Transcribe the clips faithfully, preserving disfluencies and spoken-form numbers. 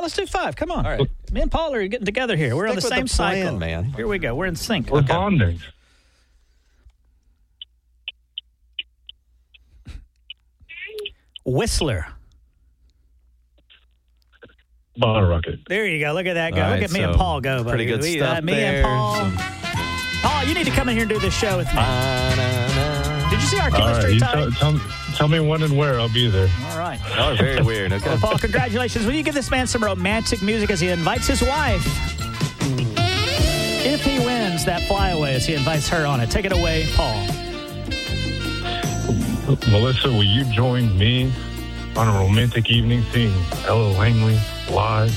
let's do five. Come on. All right. Me and Paul are getting together here. We're on the Stick with same the plan, cycle. man. Here we go. We're in sync. We're Okay. bonding. Whistler. Bottle rocket. There you go. Look at that go. All Look right, at me so and Paul go, buddy. pretty good we, stuff uh, me there. and Paul. Paul, you need to come in here and do this show with me. Ba-na-na. Did you see our All right. chemistry You time? tell, tell, tell me when and where. I'll be there. All right. Oh, very weird. Okay. Well, Paul, congratulations. Will you give this man some romantic music as he invites his wife? If he wins that flyaway as he invites her on it. Take it away, Paul. Melissa, will you join me on a romantic evening seeing Ella Langley live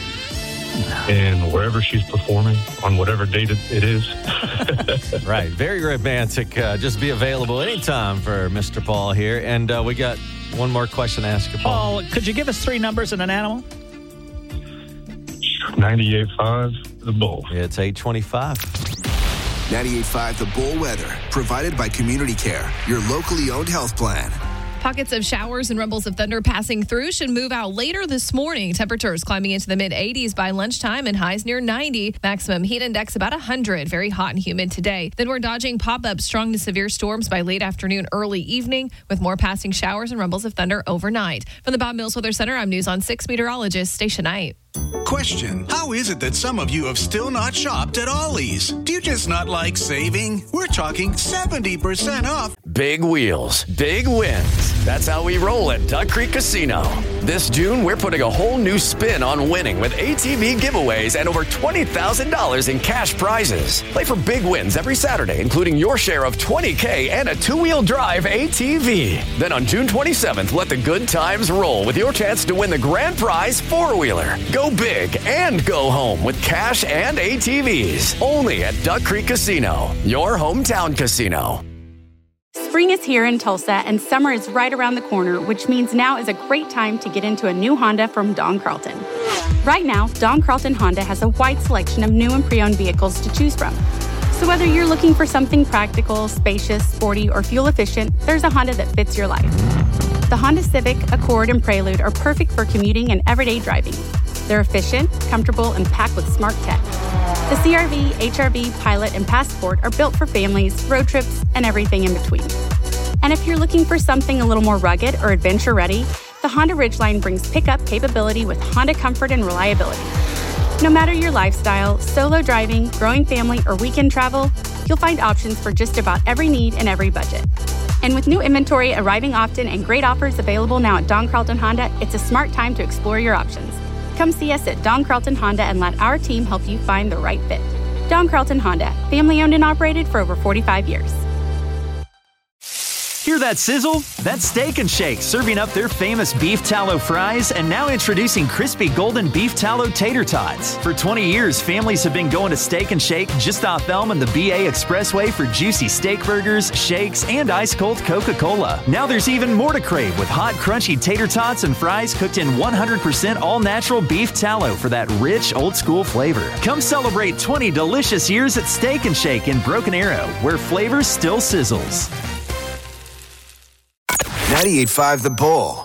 and wherever she's performing on whatever date it, it is? Right. Very romantic. Uh, just be available anytime for Mister Paul here. And uh, we got one more question to ask you, Paul. Paul, could you give us three numbers and an animal? ninety-eight point five, The Bull. It's eight twenty-five. ninety-eight point five The Bull weather, provided by Community Care, your locally owned health plan. Pockets of showers and rumbles of thunder passing through should move out later this morning. Temperatures climbing into the mid eighties by lunchtime and highs near ninety. Maximum heat index about one hundred. Very hot and humid today. Then we're dodging pop-up strong to severe storms by late afternoon, early evening, with more passing showers and rumbles of thunder overnight. From the Bob Mills Weather Center, I'm News on six meteorologist Stacia Knight. Question: how is it that some of you have still not shopped at Ollie's? Do you just not like saving? We're talking seventy percent off. Big wheels, big wins. That's how we roll at Duck Creek Casino. This June, we're putting a whole new spin on winning with A T V giveaways and over twenty thousand dollars in cash prizes. Play for big wins every Saturday, including your share of twenty K and a two-wheel drive A T V. Then on June twenty-seventh, let the good times roll with your chance to win the grand prize four-wheeler. Go big and go home with cash and A T Vs. Only at Duck Creek Casino, your hometown casino. Spring is here in Tulsa, and summer is right around the corner, which means now is a great time to get into a new Honda from Don Carlton. Right now, Don Carlton Honda has a wide selection of new and pre-owned vehicles to choose from. So whether you're looking for something practical, spacious, sporty, or fuel-efficient, there's a Honda that fits your life. The Honda Civic, Accord, and Prelude are perfect for commuting and everyday driving. They're efficient, comfortable, and packed with smart tech. The C R V, H R V, Pilot, and Passport are built for families, road trips, and everything in between. And if you're looking for something a little more rugged or adventure-ready, the Honda Ridgeline brings pickup capability with Honda comfort and reliability. No matter your lifestyle, solo driving, growing family, or weekend travel, you'll find options for just about every need and every budget. And with new inventory arriving often and great offers available now at Don Carlton Honda, it's a smart time to explore your options. Come see us at Don Carlton Honda and let our team help you find the right fit. Don Carlton Honda, family owned and operated for over forty-five years. Hear that sizzle? That's Steak and Shake serving up their famous beef tallow fries and now introducing crispy golden beef tallow tater tots. For twenty years, families have been going to Steak and Shake just off Elm and the B A Expressway for juicy steak burgers, shakes, and ice-cold Coca-Cola. Now there's even more to crave with hot, crunchy tater tots and fries cooked in one hundred percent all-natural beef tallow for that rich, old-school flavor. Come celebrate twenty delicious years at Steak and Shake in Broken Arrow, where flavor still sizzles. ninety-eight point five The Bull.